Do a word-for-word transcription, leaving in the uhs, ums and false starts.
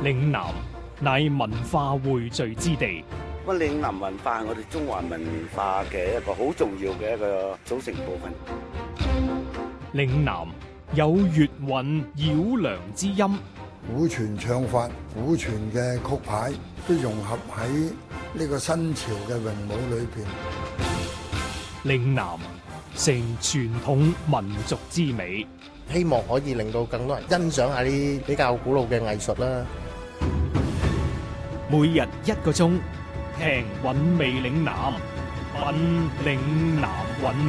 嶺南乃文化匯聚之地。 咁嶺南文化係我哋中華文化嘅一個好重要嘅一個組成部分。 嶺南有粵韻繞梁之音， 古傳唱法、古傳嘅曲牌都融合喺呢個新潮嘅詠舞裏邊。 嶺南成傳統民族之美， 希望可以令到更多人欣賞下啲比較古老嘅藝術啦。 每日一個鐘，聽韻味嶺南，品嶺南韻。